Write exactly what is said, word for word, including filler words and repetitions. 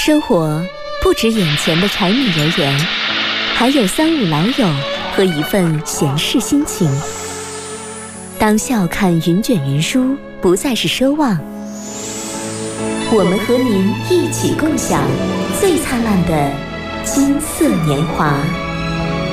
生活不止眼前的柴米油盐，还有三五老友和一份闲适心情。当笑看云卷云舒不再是奢望，我们和您一起共享最灿烂的金色年华。